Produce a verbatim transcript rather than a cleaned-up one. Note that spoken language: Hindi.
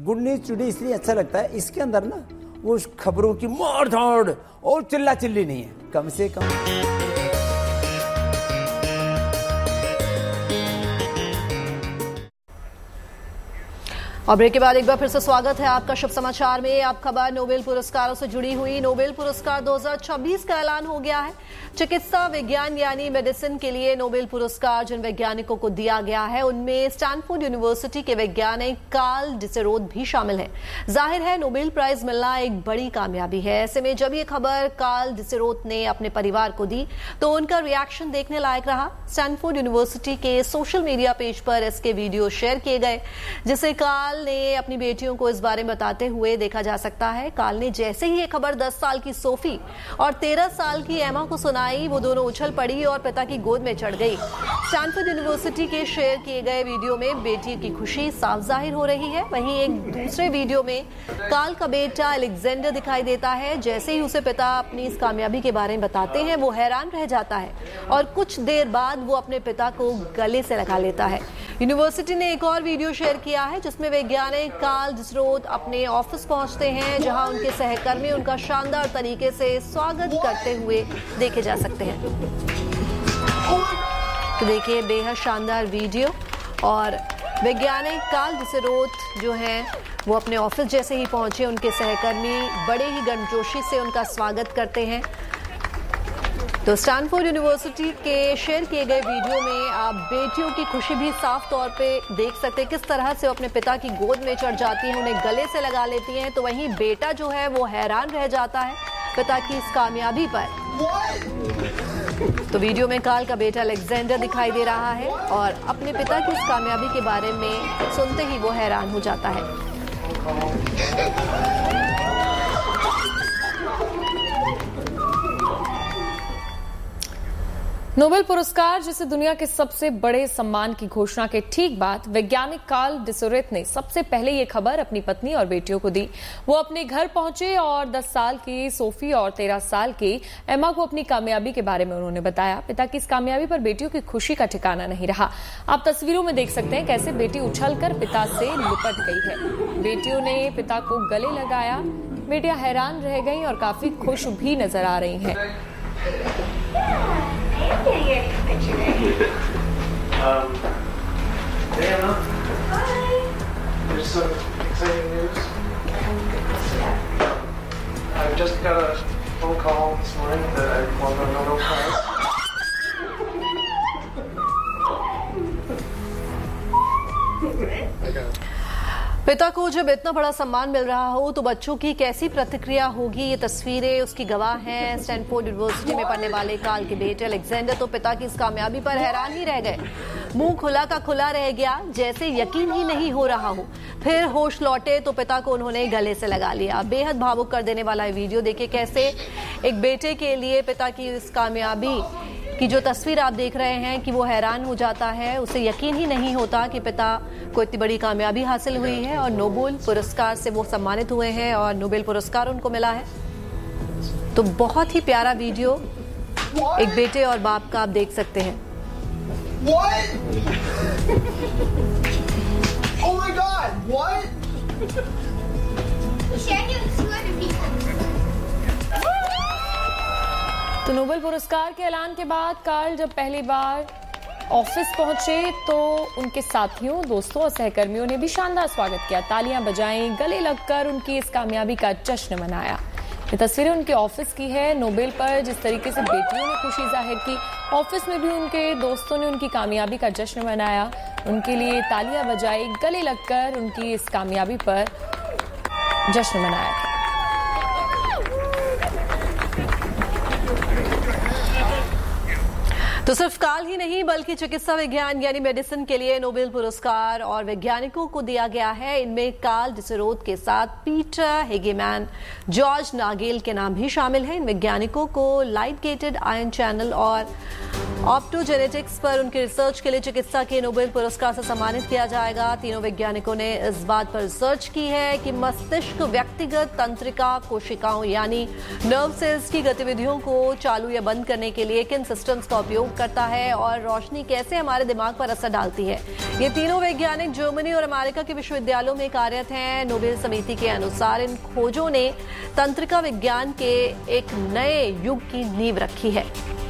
गुड न्यूज टुडे इसलिए अच्छा लगता है, इसके अंदर ना वो खबरों की मार धाड़ और चिल्ला चिल्ली नहीं है, कम से कम। और ब्रेक के बाद एक बार फिर से स्वागत है आपका शुभ समाचार में। आप खबर नोबेल पुरस्कारों से जुड़ी हुई। नोबेल पुरस्कार दो हज़ार छब्बीस का ऐलान हो गया है। चिकित्सा विज्ञान यानी मेडिसिन के लिए नोबेल पुरस्कार जिन वैज्ञानिकों को दिया गया है उनमें स्टैनफोर्ड यूनिवर्सिटी के वैज्ञानिक कार्ल डिसेरोत भी शामिल है। जाहिर है नोबेल प्राइज मिलना एक बड़ी कामयाबी है। ऐसे में जब ये खबर कार्ल डिसेरोत ने अपने परिवार को दी तो उनका रिएक्शन देखने लायक रहा। स्टैनफोर्ड यूनिवर्सिटी के सोशल मीडिया पेज पर इसके वीडियो शेयर किए गए, जिसे कार्ल ने अपनी बेटियों को इस बारे में बताते हुए देखा जा सकता है। कार्ल ने जैसे ही ये खबर दस साल की सोफी और तेरह साल की एमा को सुनाई, वो दोनों उछल पड़ी और पिता की गोद में चढ़ गई। स्टैनफोर्ड यूनिवर्सिटी के शेयर किए गए वीडियो में बेटी की खुशी साफ जाहिर हो रही है। वहीं एक दूसरे वीडियो में कार्ल का बेटा अलेक्जेंडर दिखाई देता है। जैसे ही उसे पिता अपनी इस कामयाबी के बारे में बताते हैं, वो हैरान रह जाता है और कुछ देर बाद वो अपने पिता को गले से लगा लेता है। यूनिवर्सिटी ने एक और वीडियो शेयर किया है जिसमें वैज्ञानिक कार्ल डिसेरोत अपने ऑफिस पहुंचते हैं, जहां उनके सहकर्मी उनका शानदार तरीके से स्वागत करते हुए देखे जा सकते हैं। तो देखिए बेहद शानदार वीडियो। और वैज्ञानिक कार्ल डिसेरोत जो हैं वो अपने ऑफिस जैसे ही पहुंचे, उनके सहकर्मी बड़े ही गर्मजोशी से उनका स्वागत करते हैं। तो स्टैनफोर्ड यूनिवर्सिटी के शेयर किए गए वीडियो में आप बेटियों की खुशी भी साफ तौर पे देख सकते हैं, किस तरह से वो अपने पिता की गोद में चढ़ जाती हैं, उन्हें गले से लगा लेती हैं। तो वहीं बेटा जो है वो हैरान रह जाता है पिता की इस कामयाबी पर। तो वीडियो में कार्ल का बेटा अलेक्जेंडर दिखाई दे रहा है और अपने पिता की इस कामयाबी के बारे में सुनते ही वो हैरान हो जाता है। नोबेल पुरस्कार जिसे दुनिया के सबसे बड़े सम्मान की घोषणा के ठीक बाद वैज्ञानिक कार्ल डिसेरोत ने सबसे पहले ये खबर अपनी पत्नी और बेटियों को दी। वो अपने घर पहुंचे और दस साल की सोफी और तेरह साल की एमा को अपनी कामयाबी के बारे में उन्होंने बताया। पिता की इस कामयाबी पर बेटियों की खुशी का ठिकाना नहीं रहा। आप तस्वीरों में देख सकते हैं कैसे बेटी उछलकर पिता से लिपट गई है। बेटियों ने पिता को गले लगाया। बेटियां हैरान रह गई और काफी खुश भी नजर आ रही हैं। Um, Diana, hi. There's some exciting news. I just got a phone call this morning that I won the Nobel Prize. I got it. पिता को जब इतना बड़ा सम्मान मिल रहा हो तो बच्चों की कैसी प्रतिक्रिया होगी, ये तस्वीरें उसकी गवाह हैं। स्टैनफोर्ड यूनिवर्सिटी में पढ़ने वाले कार्ल के बेटे अलेक्जेंडर तो पिता की इस कामयाबी पर हैरान ही रह गए। मुंह खुला का खुला रह गया, जैसे यकीन ही नहीं हो रहा हो। फिर होश लौटे तो पिता को उन्होंने गले से लगा लिया। बेहद भावुक कर देने वाला वीडियो देखिए, कैसे एक बेटे के लिए पिता की इस कामयाबी की जो तस्वीर आप देख रहे हैं कि वो हैरान हो जाता है। उसे यकीन ही नहीं होता कि पिता को इतनी बड़ी कामयाबी हासिल हुई है और नोबेल पुरस्कार से वो सम्मानित हुए हैं और नोबेल पुरस्कार उनको मिला है। तो बहुत ही प्यारा वीडियो एक बेटे और बाप का आप देख सकते हैं। Oh my God! What? तो नोबेल पुरस्कार के ऐलान के बाद कार्ल जब पहली बार ऑफिस पहुंचे तो उनके साथियों, दोस्तों और सहकर्मियों ने भी शानदार स्वागत किया। तालियां बजाईं, गले लगकर उनकी इस कामयाबी का जश्न मनाया। ये तस्वीरें उनके ऑफिस की है। नोबेल पर जिस तरीके से बेटियों ने खुशी जाहिर की, ऑफिस में भी उनके दोस्तों ने उनकी कामयाबी का जश्न मनाया। उनके लिए तालियां बजाई, गले लगकर उनकी इस कामयाबी पर जश्न मनाया। तो सिर्फ कार्ल ही नहीं बल्कि चिकित्सा विज्ञान यानी मेडिसिन के लिए नोबेल पुरस्कार और वैज्ञानिकों को दिया गया है। इनमें कार्ल डिसेरोत के साथ पीटर हेगेमैन, जॉर्ज नागेल के नाम भी शामिल हैं। इन वैज्ञानिकों को लाइट गेटेड आयन चैनल और ऑप्टोजेनेटिक्स पर उनकी रिसर्च के लिए चिकित्सा के नोबेल पुरस्कार से सम्मानित किया जाएगा। तीनों वैज्ञानिकों ने इस बात पर रिसर्च की है कि मस्तिष्क व्यक्तिगत तंत्रिका कोशिकाओं यानी नर्व सेल्स की गतिविधियों को चालू या बंद करने के लिए किन सिस्टम्स का उपयोग करता है और रोशनी कैसे हमारे दिमाग पर असर डालती है। ये तीनों वैज्ञानिक जर्मनी और अमेरिका के विश्वविद्यालयों में कार्यरत हैं। नोबेल समिति के अनुसार इन खोजों ने तंत्रिका विज्ञान के एक नए युग की नींव रखी है।